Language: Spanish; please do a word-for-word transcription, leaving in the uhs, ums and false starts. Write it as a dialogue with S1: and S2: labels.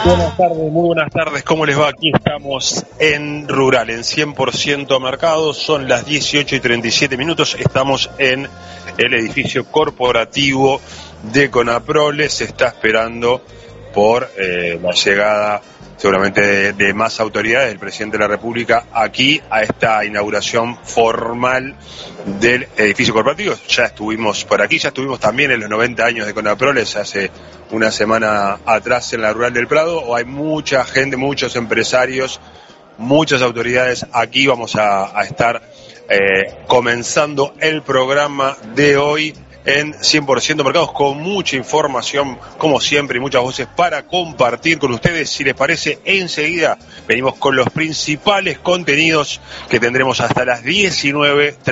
S1: Buenas tardes, muy buenas tardes, ¿cómo les va? Aquí estamos en Rural, en cien por ciento Mercado, son las dieciocho y treinta y siete minutos, estamos en el edificio corporativo de Conaprole, se está esperando por eh, la llegada seguramente de, de más autoridades del presidente de la República aquí a esta inauguración formal del edificio corporativo. Ya estuvimos por aquí, ya estuvimos también en los noventa años de Conaprole hace una semana atrás en la Rural del Prado. O hay mucha gente, muchos empresarios, muchas autoridades aquí. Vamos a, a estar eh, comenzando el programa de hoy en cien por ciento Mercados, con mucha información, como siempre, y muchas voces para compartir con ustedes. Si les parece, enseguida venimos con los principales contenidos que tendremos hasta las diecinueve.